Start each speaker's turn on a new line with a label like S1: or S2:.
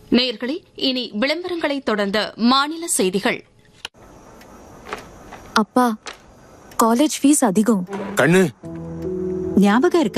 S1: நேயர்களே, இனி விளம்பரங்களை தொடர்ந்த மாநில செய்திகள்.
S2: அப்பா, காலேஜ் ஃபீஸ் அதிகம்.
S3: கண்ணு,
S4: ஞாபகம் இருக்கா?